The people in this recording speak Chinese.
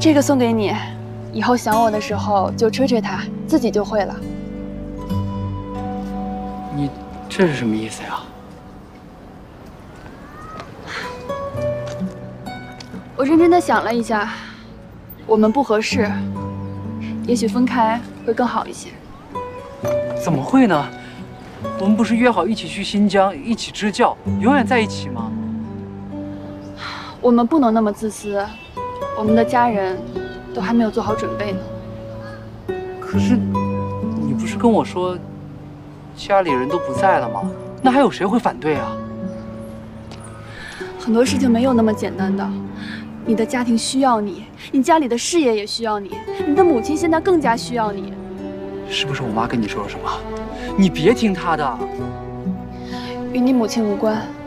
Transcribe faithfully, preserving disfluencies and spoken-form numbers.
这个送给你，以后想我的时候就吹吹它，自己就会了。 你这是什么意思呀？ 我认真的想了一下，我们不合适，也许分开会更好一些。 怎么会呢？我们不是约好一起去新疆，一起支教，永远在一起吗？ 我们不能那么自私，我们的家人都还没有做好准备呢。 可是，你不是跟我说，家里人都不在了吗？那还有谁会反对啊？ 很多事情没有那么简单的，你的家庭需要你，你家里的事业也需要你，你的母亲现在更加需要你。 是不是我妈跟你说了什么？你别听她的， 与你母亲无关。